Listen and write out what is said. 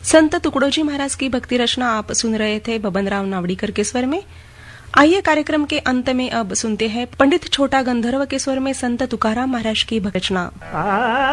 संत तुकडोजी महाराज की भक्ति रचना आप सुन रहे थे बबनराव नावड़ीकर के स्वर में। आइए कार्यक्रम के अंत में अब सुनते हैं पंडित छोटा गंधर्व के स्वर में संत तुकाराम महाराज की भक्ति रचना।